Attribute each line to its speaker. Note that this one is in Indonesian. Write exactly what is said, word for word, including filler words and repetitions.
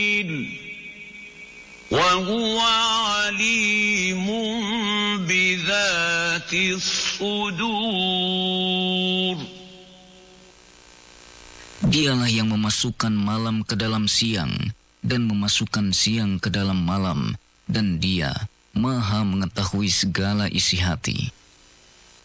Speaker 1: وهو عليم بذات الصدور.
Speaker 2: Dialah yang memasukkan malam ke dalam siang dan memasukkan siang ke dalam malam, dan Dia Maha mengetahui segala isi hati.